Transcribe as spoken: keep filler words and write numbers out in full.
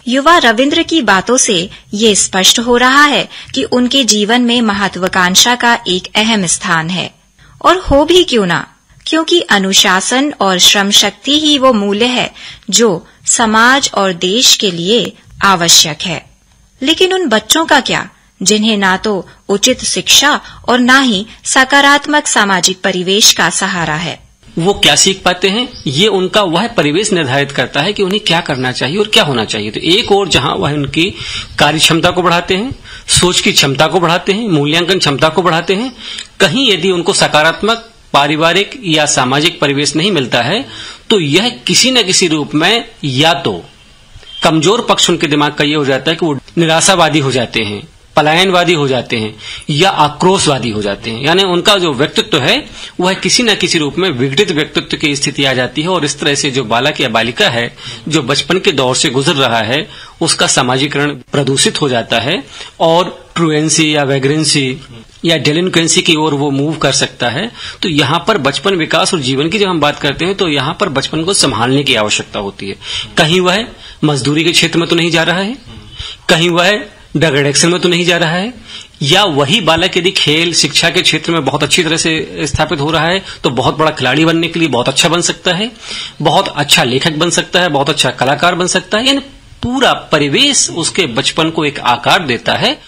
युवा रविंद्र की बातों से ये स्पष्ट हो रहा है कि उनके जीवन में महत्वाकांक्षा का एक अहम स्थान है, और हो भी क्यों ना, क्योंकि अनुशासन और श्रम शक्ति ही वो मूल्य है जो समाज और देश के लिए आवश्यक है। लेकिन उन बच्चों का क्या, जिन्हें ना तो उचित शिक्षा और ना ही सकारात्मक सामाजिक परिवेश का सहारा है? वो क्या सीख पाते हैं, ये उनका वह परिवेश निर्धारित करता है कि उन्हें क्या करना चाहिए और क्या होना चाहिए। तो एक और जहां वह उनकी कार्य क्षमता को बढ़ाते हैं, सोच की क्षमता को बढ़ाते हैं, मूल्यांकन क्षमता को बढ़ाते हैं, कहीं यदि उनको सकारात्मक पारिवारिक या सामाजिक परिवेश नहीं मिलता है तो यह किसी न किसी रूप में या तो कमजोर पक्ष उनके दिमाग का ये हो जाता है कि वो निराशावादी हो जाते हैं, पलायनवादी हो जाते हैं या आक्रोशवादी हो जाते हैं। यानी उनका जो व्यक्तित्व है वह किसी न किसी रूप में विघटित व्यक्तित्व की स्थिति आ जाती है, और इस तरह से जो बालक या बालिका है जो बचपन के दौर से गुजर रहा है उसका सामाजिकरण प्रदूषित हो जाता है और ट्रुएंसी या वैग्रेंसी या डेलिंक्वेंसी की ओर वो मूव कर सकता है। तो यहाँ पर बचपन विकास और जीवन की जब हम बात करते हैं तो यहाँ पर बचपन को संभालने की आवश्यकता होती है। कहीं वह मजदूरी के क्षेत्र में तो नहीं जा रहा है, कहीं वह ड्रग एडिक्शन में तो नहीं जा रहा है, या वही बालक यदि खेल शिक्षा के क्षेत्र में बहुत अच्छी तरह से स्थापित हो रहा है तो बहुत बड़ा खिलाड़ी बनने के लिए बहुत अच्छा बन सकता है, बहुत अच्छा लेखक बन सकता है, बहुत अच्छा कलाकार बन सकता है। यानी पूरा परिवेश उसके बचपन को एक आकार देता है।